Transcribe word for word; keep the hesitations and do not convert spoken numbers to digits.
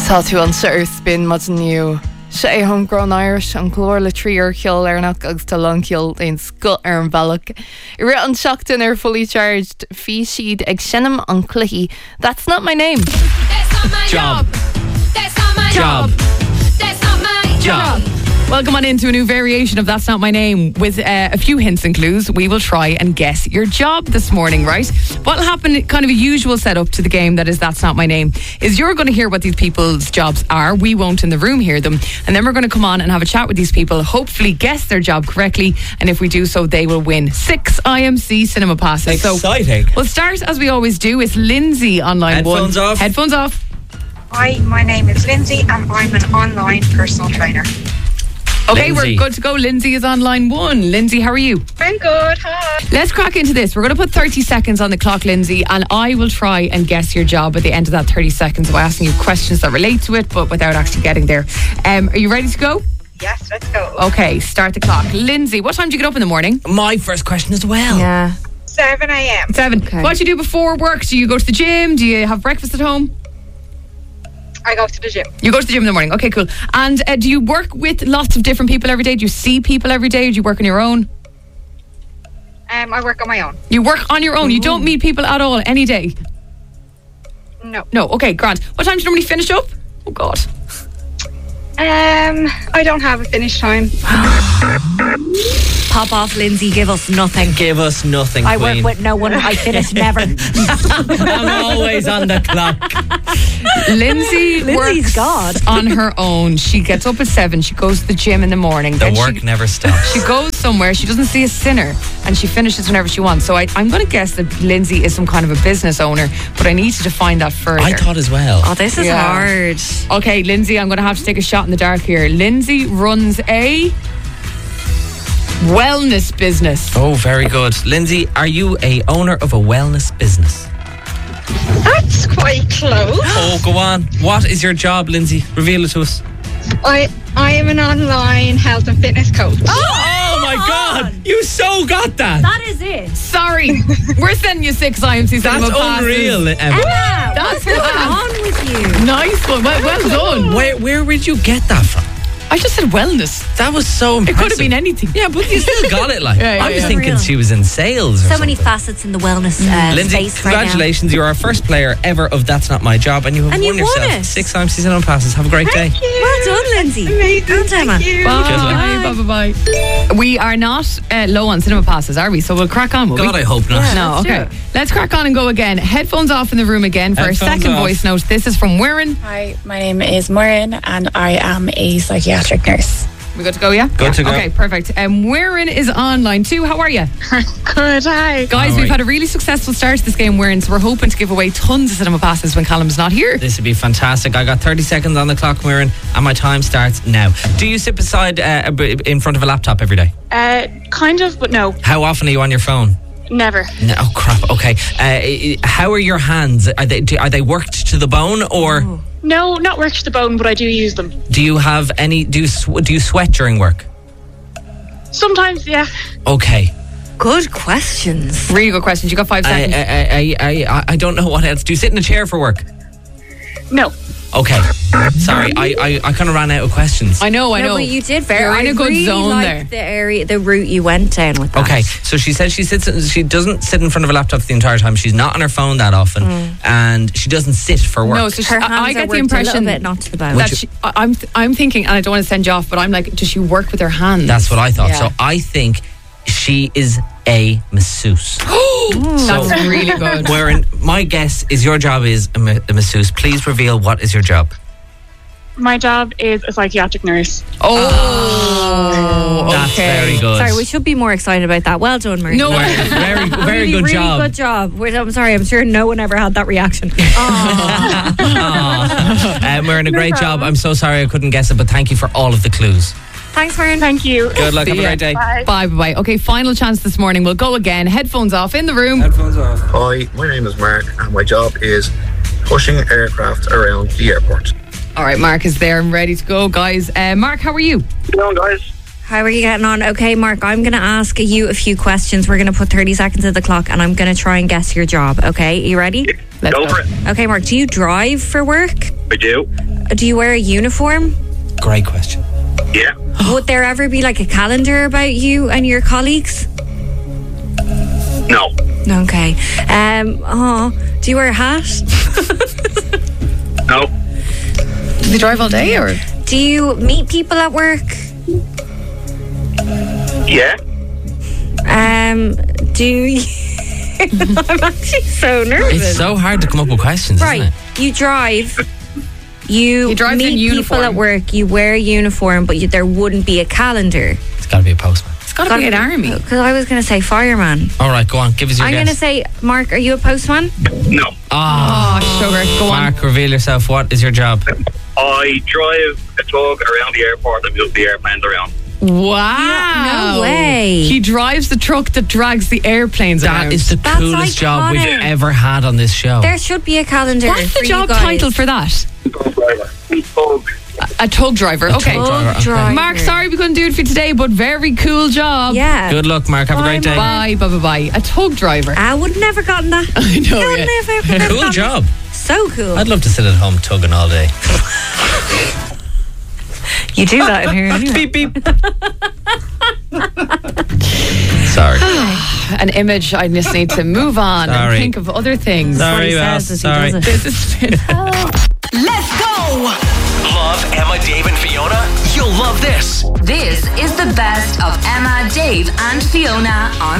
Tá tú an sa spin mat nniu. Se é homegrown Irish an glór le trí ar ceol arnach agus tá lanceol ein scut ar an bhealach. I ri an seachtain ar fully charged fi siad ag sinam an cluichí. That's not my name. That's not my job. That's not my job. That's not my job. Welcome on into a new variation of That's Not My Name with uh, a few hints and clues. We will try and guess your job this morning, right? What'll happen, kind of a usual setup to the game that is That's Not My Name, is you're going to hear what these people's jobs are. We won't in the room hear them. And then we're going to come on and have a chat with these people, hopefully guess their job correctly. And if we do so, they will win six I M C cinema passes. Exciting. So we'll start as we always do. It's Lindsay on line one. Headphones off. Headphones off. Hi, my name is Lindsay and I'm an online personal trainer. Okay, Lindsay. we're good to go. Lindsay is on line one. Lindsay, how are you? I'm good, hi. Let's crack into this. We're going to put thirty seconds on the clock, Lindsay, and I will try and guess your job at the end of that thirty seconds by asking you questions that relate to it, but without actually getting there. Um, are you ready to go? Yes, let's go. Okay, start the clock. Lindsay, what time do you get up in the morning? My first question as well. Yeah. seven a.m. Seven. Okay. What do you do before work? Do you go to the gym? Do you have breakfast at home? I go to the gym. You go to the gym in the morning. Okay, cool. And uh, do you work with lots of different people every day? Do you see people every day? Or do you work on your own? Um, I work on my own. You work on your own. You don't meet people at all any day? No. No. Okay, grand. What time do you normally finish up? Oh, God. Um, I don't have a finish time. Pop off, Lindsay. Give us nothing. Give us nothing, I Queen. work with no one. I finish never. I'm always on the clock. Lindsay Lindsay's works God. on her own. She gets up at seven. She goes to the gym in the morning. The Then work she, never stops. she goes somewhere. She doesn't see a sinner, and she finishes whenever she wants. So I, I'm going to guess that Lindsay is some kind of a business owner, but I need to define that further. I thought as well. Oh, this is Yeah. hard. Okay, Lindsay, I'm going to have to take a shot in the dark here. Lindsay runs a wellness business. Oh, very good. Lindsay, are you a owner of a wellness business? That's quite close. Oh, go on. What is your job, Lindsay? Reveal it to us. I I am an online health and fitness coach. Oh my God! You so got that. That is it. Sorry, we're sending you six I M C That's cinema passes. unreal, Emma. That's What's going class. on with you? Nice one. Well, well done. Where where would you get that from? I just said wellness. That was so It impressive. could have been anything. Yeah, but you still got it. Like Yeah, yeah, I was yeah. thinking Real. she was in sales. Or So many something. facets in the wellness uh, Lindsay, space right now. congratulations! You're our first player ever of That's Not My Job, and you have And won you won yourself it. six I M C cinema passes. Have a great day. Well done, Lindsay. Amazing. Well done, Emma. Thank you. Bye. Good luck. Bye, bye, bye. We are not uh, low on cinema passes, are we? So we'll crack on, will God, we? I hope not. No, let's do okay. it. Let's crack on and go again. Headphones off in the room again for Headphones a second off. voice note. This is from Wirren. Hi, my name is Maureen and I am a psychiatric nurse. We good to go, yeah? Good to go. Okay, perfect. Um, Wirren is on line two. How are you? Good, hi. Guys, All we've right. had a really successful start to this game, Wirren, so we're hoping to give away tons of cinema passes when Callum's not here. This would be fantastic. I got thirty seconds on the clock, Mirren, and my time starts now. Do you sit beside uh, a b- in front of a laptop every day? Uh, kind of, but no, How often are you on your phone? never. No, oh crap. Okay. Uh, how are your hands? Are they do, are they worked to the bone, or No, not worked to the bone, but I do use them. do you have any? Do you sw- do you sweat during work? Sometimes, yeah. Okay. Good questions. Really good questions. You got five I, seconds. I, I, I, I don't know what else. Do you sit in a chair for work? No. Okay. Sorry, I, I, I kind of ran out of questions. I know, I no, know. but you did very. You're in I a good really zone liked there. The area, the route you went down with that. Okay, so she said she sits. She doesn't sit in front of a laptop the entire time. She's not on her phone that often, and she doesn't sit for work. No, so she, Her I, hands I are get the worked impression a little bit, not to the bone. that you- she, I- I'm, th- I'm thinking, and I don't want to send you off, but I'm like, does she work with her hands? That's what I thought. Yeah. So I think she is a masseuse. That's really good. Wherein my guess is your job is a, ma- a masseuse. Please reveal what is your job. My job is a psychiatric nurse. Oh, That's okay. very good. Sorry, we should be more excited about that. Well done, Marie. No, very, very, very really, good really job. good job. We're- I'm sorry, I'm sure no one ever had that reaction. Aw. um, we're in a great job. I'm so sorry I couldn't guess it, but thank you for all of the clues. Thanks, Maureen. Thank you. Good luck. Have a See ya. great day. Bye. Bye, bye, bye. Okay, final chance this morning. We'll go again. Headphones off in the room. Headphones off. Hi, my name is Mark and my job is pushing aircraft around the airport. All right, Mark is there and ready to go, guys. Uh, Mark, how are you? Good on, guys. How are you getting on? Okay, Mark, I'm going to ask you a few questions. We're going to put thirty seconds of the clock and I'm going to try and guess your job. Okay, you ready? Let's Go go. for it. Okay, Mark, do you drive for work? I do. do you wear a uniform? Great question. Yeah. Would there ever be like a calendar about you and your colleagues? No. Okay. Um. Oh, do you wear a hat? No. Do they drive all day or? Do you meet people at work? Yeah. Um. Do you? I'm actually so nervous. It's so hard to come up with questions, Right. isn't it? You drive. You He drives meet in people uniform. at work. You wear a uniform, but you, there wouldn't be a calendar. It's got to be a postman. It's got to be an army. Because I was going to say fireman. All right, go on. Give us your I'm guess. going to say, Mark, are you a postman? No. Ah, Oh, sugar. Go on. Mark, reveal yourself. What is your job? I drive a tug around the airport and move the airplanes around. Wow. No way. He drives the truck that drags the airplanes That around. is the That's coolest job we've iconic. ever had on this show. There should be a calendar. What's for the you job guys. title for that? Tug driver. Tug. A tug driver. Okay. tug driver, okay. driver. Mark, sorry we couldn't do it for today, but very cool job. Yeah. Good luck, Mark. Have a Bye, great day. Bye, bye, bye, bye. A tug driver. I would never gotten that. I know, Would yeah. never, never Cool gotten job. that. So cool. I'd love to sit at home tugging all day. You do that in here anyway. Beep, beep. Sorry. An image. I just need to move on Sorry. and think of other things. Sorry, he Val. says as he Sorry. does it. This has been Let's go! Love Emma, Dave, and Fiona? You'll love this. This is the best of Emma, Dave, and Fiona on